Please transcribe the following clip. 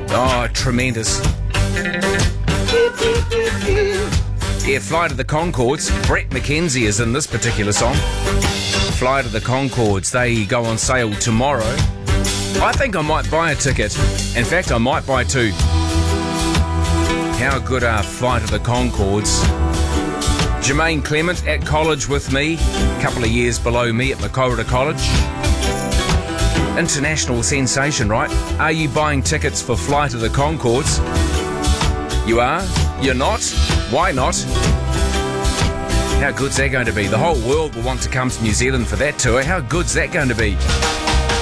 Oh, tremendous. Yeah, Flight of the Conchords. Brett McKenzie is in this particular song. Flight of the Conchords. They go on sale tomorrow. I think I might buy a ticket. In fact, I might buy two. How good are Flight of the Conchords? Jermaine Clement at college with me, a couple of years below me at Makorita College. International sensation, right? Are you buying tickets for Flight of the Conchords? You are? You're not? Why not? How good's that going to be? The whole world will want to come to New Zealand for that tour. How good's that going to be?